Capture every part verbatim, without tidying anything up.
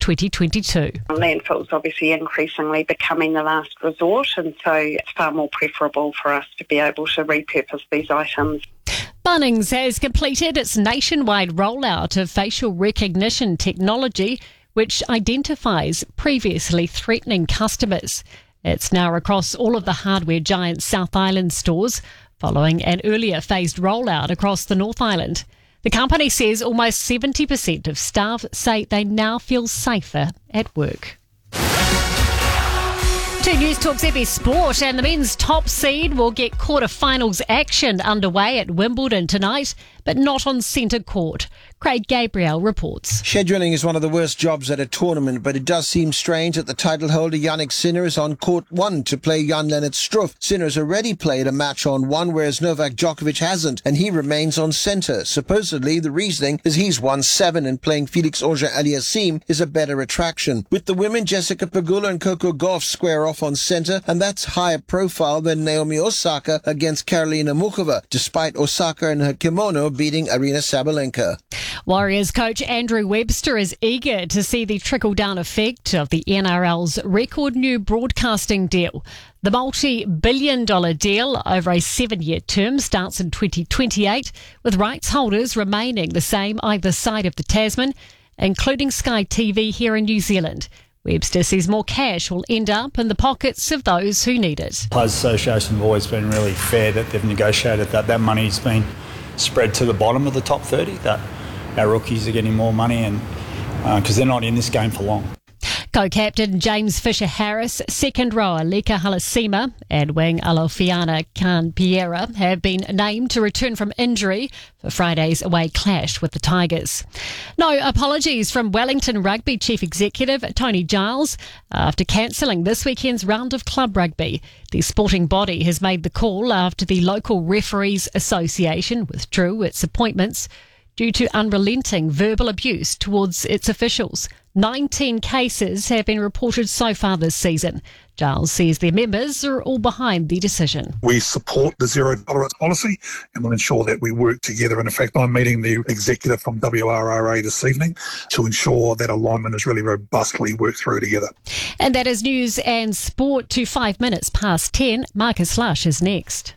twenty twenty-two. Landfill's obviously increasingly becoming the last resort, and so it's far more preferable for us to be able to repurpose these items. Bunnings has completed its nationwide rollout of facial recognition technology, which identifies previously threatening customers. It's now across all of the hardware giant South Island stores, following an earlier phased rollout across the North Island. The company says almost seventy percent of staff say they now feel safer at work. To News Talk Z B Sport, and the men's top seed will get quarterfinals action underway at Wimbledon tonight, but not on centre court. Craig Gabriel reports. Scheduling is one of the worst jobs at a tournament, but it does seem strange that the title holder Yannick Sinner is on court one to play Jan-Lennard Struff. Sinner's already played a match on one, whereas Novak Djokovic hasn't, and he remains on centre. Supposedly, the reasoning is he's won seven, and playing Felix Auger-Aliassime is a better attraction. With the women, Jessica Pegula and Coco Gauff square off on centre, and that's higher profile than Naomi Osaka against Karolina Muchova, despite Osaka in her kimono beating Aryna Sabalenka. Warriors coach Andrew Webster is eager to see the trickle-down effect of the N R L's record new broadcasting deal. The multi-billion dollar deal over a seven-year term starts in twenty twenty-eight, with rights holders remaining the same either side of the Tasman, including Sky T V here in New Zealand. Webster says more cash will end up in the pockets of those who need it. Players Association have always been really fair that they've negotiated that that money's been spread to the bottom of the top thirty, that our rookies are getting more money, and because uh, they're not in this game for long. Co-captain James Fisher-Harris, second rower Leka Halasima and wing Alofiana Khan-Piera have been named to return from injury for Friday's away clash with the Tigers. No apologies from Wellington Rugby Chief Executive Tony Giles after cancelling this weekend's round of club rugby. The sporting body has made the call after the local Referees Association withdrew its appointments due to unrelenting verbal abuse towards its officials. nineteen cases have been reported so far this season. Giles says their members are all behind the decision. We support the zero tolerance policy and will ensure that we work together. And in fact, I'm meeting the executive from W R R A this evening to ensure that alignment is really robustly worked through together. And that is news and sport to five minutes past ten. Marcus Lush is next.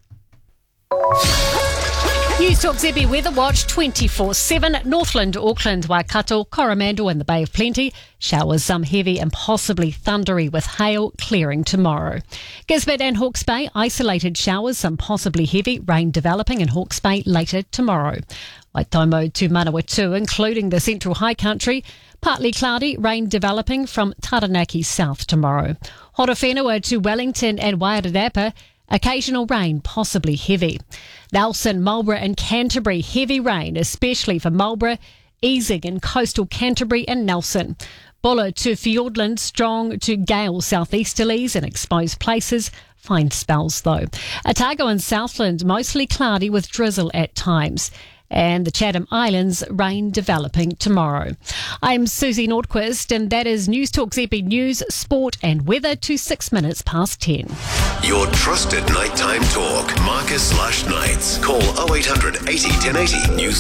News Talk Z B Weather Watch twenty-four seven. Northland, Auckland, Waikato, Coromandel and the Bay of Plenty. Showers, some heavy and possibly thundery with hail, clearing tomorrow. Gisborne and Hawke's Bay, isolated showers, some possibly heavy, rain developing in Hawke's Bay later tomorrow. Waitomo to Manawatu, including the central high country. Partly cloudy, rain developing from Taranaki south tomorrow. Horowhenua to Wellington and Wairarapa. Occasional rain, possibly heavy. Nelson, Marlborough and Canterbury, heavy rain, especially for Marlborough, easing in coastal Canterbury and Nelson. Buller to Fiordland, strong to gale southeasterlies in exposed places. Fine spells though. Otago and Southland, mostly cloudy with drizzle at times. And the Chatham Islands, rain developing tomorrow. I'm Susie Nordquist, and that is News Talk Z B News, Sport and Weather to six minutes past ten. Your trusted nighttime talk. Marcus Lush Nights. Call oh eight hundred eighty ten eighty. News